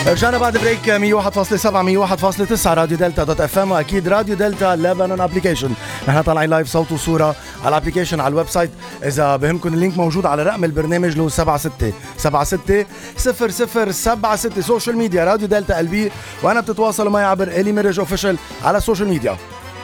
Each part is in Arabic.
رجعنا بعد بريك. 101.7 101.9 راديو دلتا دوت اف ام، واكيد راديو دلتا لبنان ابليكيشن. نحن طالعين لايف صوت وصوره على الابليكيشن على الويب سايت. اذا بهمكم اللينك موجود على رقم البرنامج له 7676 سوشيال ميديا راديو دلتا قلبي، وانا بتتواصلوا معي عبر الي مرج اوفيشال على السوشيال ميديا.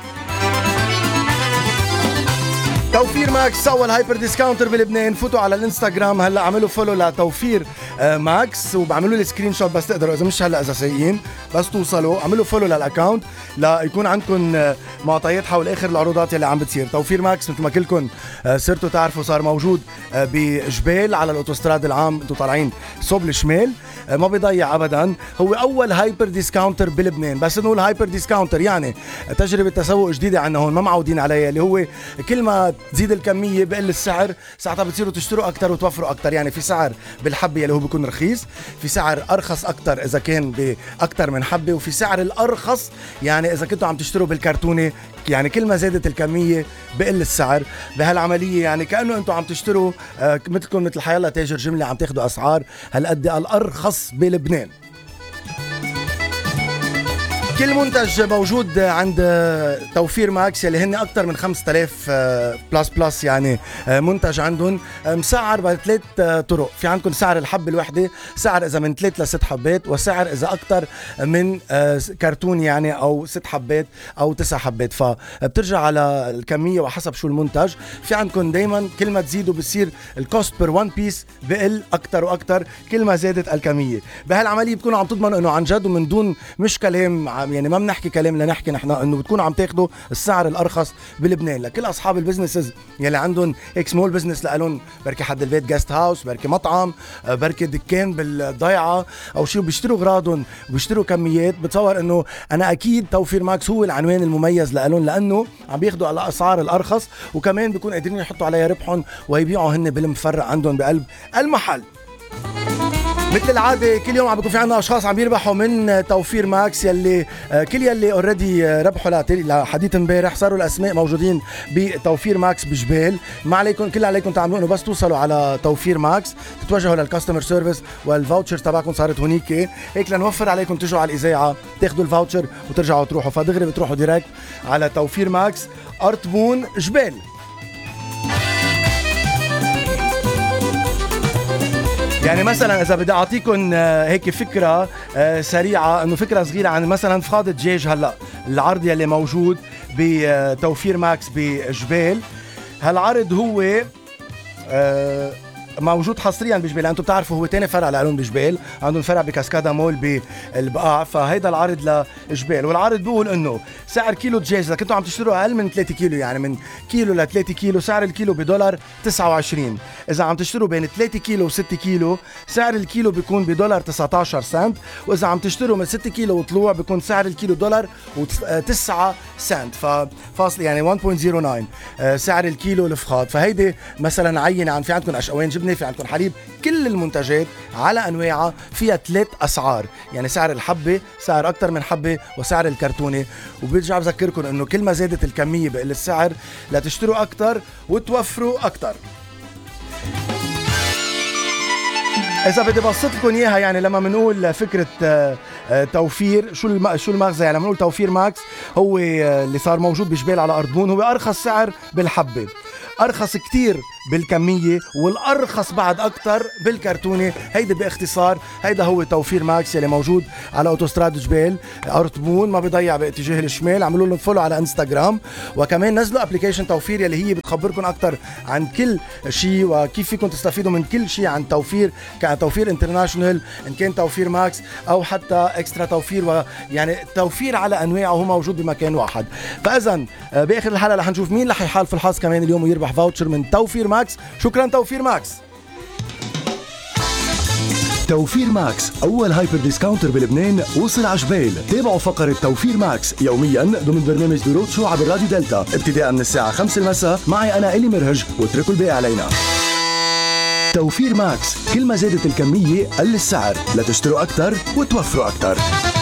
توفير ماكس اول هايبر ديسكاونتر بلبنان. فوتوا على الانستغرام هلا، اعملوا فولو لتوفير ماكس وبعملوا لي سكرين شوت بس تقدروا، اذا مش هلا اذا سايقين بس توصلوا اعملوا فولو للاكاونت ليكون عندكم معطيات حول اخر العروضات اللي عم بتصير. توفير ماكس مثل ما كلكم صرتوا تعرفوا صار موجود بجبال على الاوتوستراد العام، انتوا طالعين صوب الشمال، ما بيضيع ابدا. هو اول هايبر ديسكاونتر بلبنان، بس انه الهايبر ديسكاونتر يعني تجربه تسوق جديده عنا هون ما معودين عليها، اللي هو كل ما تزيد الكميه بقل السعر، ساعتها بتصيروا تشتروا اكثر وتوفروا اكثر. يعني في سعر بالحبه اللي هو بيكون رخيص، في سعر ارخص اكثر اذا كان باكثر من حبه، وفي سعر الارخص يعني اذا كنتوا عم تشتروا بالكرتونه. يعني كل ما زادت الكميه بقل السعر بهالعمليه، يعني كانه انتم عم تشتروا مثل حيالله تاجر جمله عم تاخذوا اسعار هالقد الارخص بلبنان. كل منتج موجود عند توفير ماكس يلي هن أكتر من 5000 بلس يعني منتج عندهم مسعر بثلاث طرق. في عندكم سعر الحبة الوحدة، سعر إذا من 3 ل 6 حبات، وسعر إذا أكتر من كرتون يعني أو 6 حبات أو 9 حبات، فبترجع على الكمية وحسب شو المنتج. في عندكم دايما كل ما تزيدوا بصير الكوست بير 1 بيس بقل أكتر وأكتر كل ما زادت الكمية. بهالعملية بتكونوا عم تضمنوا إنه عن جد ومن دون مش كلام، يعني ما بنحكي كلام لنحكي نحن، انه بتكونوا عم تاخذوا السعر الارخص بلبنان. لكل اصحاب البزنسز يلي عندهم هيك سمول بزنس، لالون بركي حد البيت جاست هاوس، بركي مطعم، بركي دكان بالضيعه او شيء، بيشتروا اغراضهم بيشتروا كميات، بتصور انه انا اكيد توفير ماكس هو العنوان المميز لالون، لانه عم بياخذوا على الاسعار الارخص، وكمان بيكون قادرين يحطوا عليها ربحهم ويبيعوا هن بالمفرق عندهم بقلب المحل. مثل العادة كل يوم عم بيكون في عنا أشخاص عم يربحوا من توفير ماكس، يلي كل يلي اوريدي ربحوا لحديث امبارح صاروا الأسماء موجودين بتوفير ماكس بجبال. ما عليكم، كل عليكم تعملوا انه بس توصلوا على توفير ماكس تتوجهوا للكاستمر سيرفيس، والفاوتشر تبعكم صارت هونيك هيك لنوفر عليكم تجوا على الإذاعة تاخذوا الفاوتشر وترجعوا تروحوا، فدغري بتروحوا ديريكت على توفير ماكس أرتبون جبال. يعني مثلا اذا بدي اعطيكم هيك فكره سريعه، انه فكره صغيره عن مثلا فخاده دجاج، هلا العرض يلي موجود بتوفير ماكس بجبال، هالعرض هو موجود حصريا بجبال. انتم بتعرفوا هو تاني فرع لهم بجبال، عندهم فرع بكاسكادا مول بالبقاع، فهيدا العرض لجبال. والعرض بيقول انه سعر كيلو دجاج اذا كنتوا عم تشتروا اقل من 3 كيلو، يعني من كيلو ل 3 كيلو، سعر الكيلو بدولار 29. اذا عم تشتروا بين 3 كيلو و6 كيلو سعر الكيلو بيكون بدولار 19 سنت، واذا عم تشتروا من 6 كيلو وطلوع بيكون سعر الكيلو دولار و9 سنت، ففاصل يعني 1.09 سعر الكيلو الفخاد. فهيدي مثلا عينه عن في عندكم اشقوان جبنه، في عندكم حليب، كل المنتجات على انواعها فيها 3 اسعار، يعني سعر الحبه، سعر اكثر من حبه، وسعر الكرتونه. وبرجع بذكركم انه كل ما زادت الكميه بقل السعر لتشتروا اكثر وتوفروا اكثر. إذا بدي بسط لكم إياها، يعني لما منقول فكرة توفير شو المغزى، يعني لما منقول توفير ماكس هو اللي صار موجود بجبال على أرضبون، هو أرخص سعر بالحبة، أرخص كتير بالكمية، والأرخص بعد أكتر بالكرتونة. هيدا باختصار هيدا هو توفير ماكس اللي موجود على أوتوستراد جبال أرتبون، ما بيضيع باتجاه الشمال. عملوا له فولو على انستغرام، وكمان نزلوا ابليكيشن توفير يلي هي بتخبركم أكتر عن كل شيء وكيف فيكم تستفيدوا من كل شيء عن توفير، كان توفير انترناشونال إن كان توفير ماكس أو حتى اكسترا توفير، ويعني توفير على أنواعه هو موجود بمكان واحد. فإذا بآخر الحلقة رح نشوف مين رح يحال في الحظ كمان اليوم ويربح فاوتشر من توفير ماكس. شكرا توفير ماكس. توفير ماكس أول هايبر ديسكاونتر بلبنان وصل عجبال. تابعوا فقرة توفير ماكس يوميا ضمن برنامج دروت شو عبر راديو دلتا ابتداء من الساعة 5 المساء، معي أنا إلي مرهج، واتركوا الباقي علينا. توفير ماكس، كل ما زادت الكمية قل السعر، لتشتروا أكتر وتوفروا أكتر.